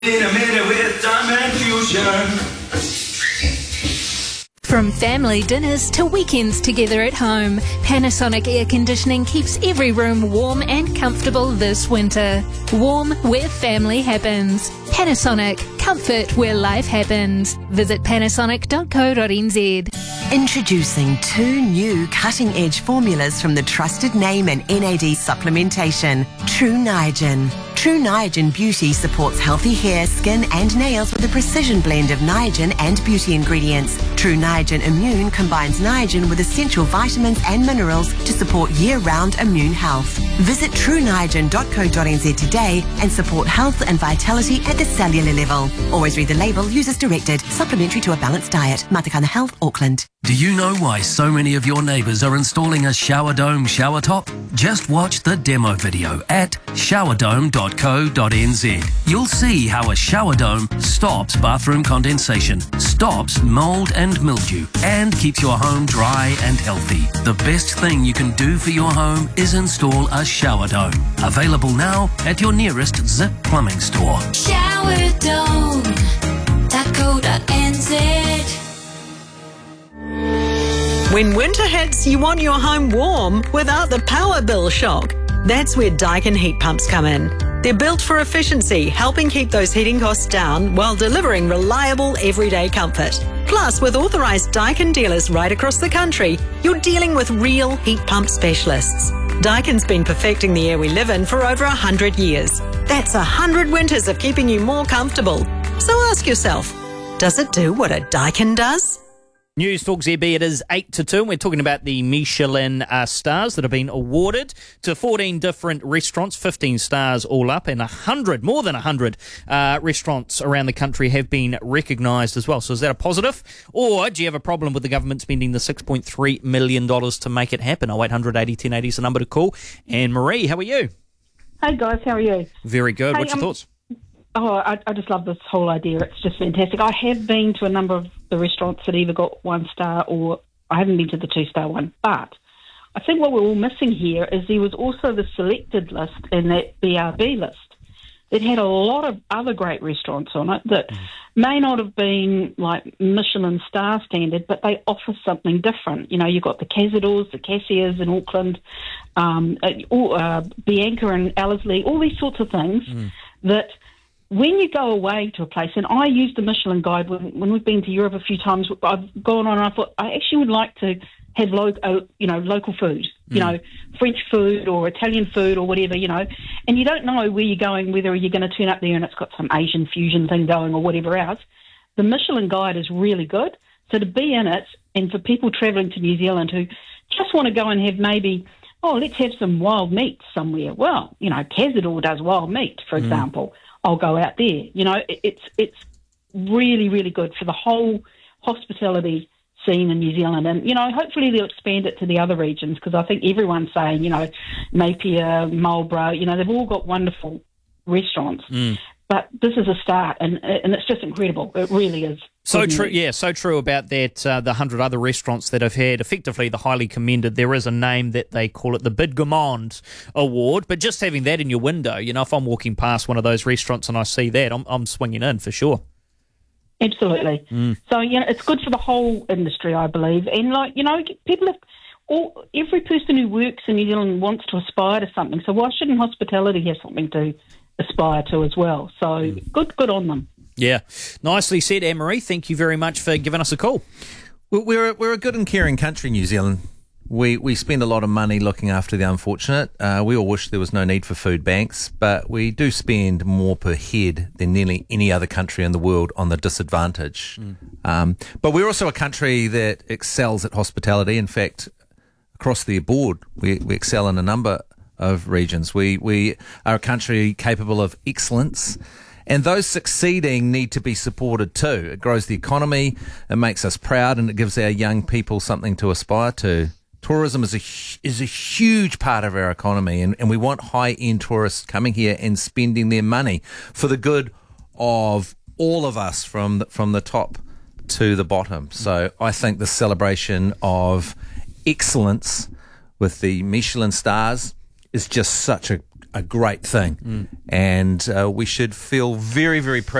In a minute with Diamond Fusion. From family dinners to weekends together at home, Panasonic Air Conditioning keeps every room warm and comfortable this winter. Warm where family happens. Panasonic, comfort where life happens. Visit panasonic.co.nz. Introducing 2 new cutting-edge formulas from the trusted name in NAD supplementation, True Niagen. True Niagen Beauty supports healthy hair, skin and nails with a precision blend of Niagen and beauty ingredients. True Niagen Immune combines Niagen with essential vitamins and minerals to support year-round immune health. Visit trueniagen.co.nz today and support health and vitality at the cellular level. Always read the label, use as directed. Supplementary to a balanced diet. Matakana Health, Auckland. Do you know why so many of your neighbours are installing a shower dome shower top? Just watch the demo video at showerdome.co.nz. You'll see how a shower dome stops bathroom condensation, stops mould and mildew, and keeps your home dry and healthy. The best thing you can do for your home is install a shower dome. Available now at your nearest Zip Plumbing store. Showerdome.co.nz. When winter hits, you want your home warm without the power bill shock. That's where Daikin heat pumps come in. They're built for efficiency, helping keep those heating costs down while delivering reliable everyday comfort. Plus, with authorised Daikin dealers right across the country, you're dealing with real heat pump specialists. Daikin's been perfecting the air we live in for over 100 years. That's 100 winters of keeping you more comfortable. So ask yourself, does it do what a Daikin does? News Talk ZB, it is 8 to 2, and we're talking about the Michelin stars that have been awarded to 14 different restaurants, 15 stars all up, and more than 100 restaurants around the country have been recognised as well. So is that a positive? Or do you have a problem with the government spending the $6.3 million to make it happen? 0800 80 1080 is the number to call. And Marie, how are you? Hey guys, how are you? Very good. Hey, What's your thoughts? I just love this whole idea. It's just fantastic. I have been to a number of the restaurants that either got 1 star or I haven't been to the 2-star one. But I think what we're all missing here is there was also the selected list in that BRB list. It had a lot of other great restaurants on it that may not have been like Michelin star standard, but they offer something different. You know, you've got the Cazadors, the Cassias in Auckland, Bianca and Ellerslie, all these sorts of things that when you go away to a place, and I use the Michelin Guide when we've been to Europe a few times, I've gone on and I thought, I actually would like to have local food, French food or Italian food or whatever, and you don't know where you're going, whether you're going to turn up there and it's got some Asian fusion thing going or whatever else. The Michelin Guide is really good. So to be in it, and for people travelling to New Zealand who just want to go and have maybe, let's have some wild meat somewhere. Well, Cazador does wild meat, for example. I'll go out there. It's really, really good for the whole hospitality scene in New Zealand. And, hopefully they'll expand it to the other regions because I think everyone's saying, Napier, Marlborough, they've all got wonderful restaurants. But this is a start, and it's just incredible. It really is. So true, so true about that. The 100 other restaurants that have had effectively the highly commended. There is a name that they call it the Bid Gourmand Award, but just having that in your window, if I'm walking past one of those restaurants and I see that, I'm swinging in for sure. Absolutely. So it's good for the whole industry, I believe, and people have. Every person who works in New Zealand wants to aspire to something. So why shouldn't hospitality have something to aspire to as well? So good on them. Yeah, nicely said, Anne-Marie. Thank you very much for giving us a call. We're a good and caring country, New Zealand. We spend a lot of money looking after the unfortunate. We all wish there was no need for food banks, but we do spend more per head than nearly any other country in the world on the disadvantaged. But we're also a country that excels at hospitality. In fact, across the board, we excel in a number of regions. We are a country capable of excellence, and those succeeding need to be supported too. It grows the economy, it makes us proud, and it gives our young people something to aspire to. Tourism is a huge part of our economy, and we want high-end tourists coming here and spending their money for the good of all of us from the top to the bottom. So I think the celebration of excellence with the Michelin stars is just such a a great thing. And we should feel very, very proud